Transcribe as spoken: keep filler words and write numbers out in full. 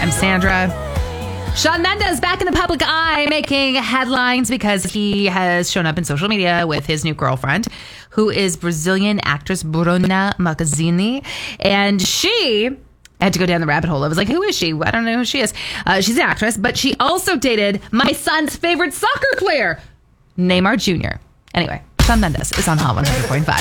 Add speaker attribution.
Speaker 1: I'm Sandra. Shawn Mendes back in the public eye, making headlines because he has shown up in social media with his new girlfriend, who is Brazilian actress Bruna Marquezine. And she... I had to go down the rabbit hole. I was like, who is she? I don't know who she is. Uh, she's an actress, but she also dated my son's favorite soccer player, Neymar Junior Anyway, Shawn Mendes is on Hot one hundred point five.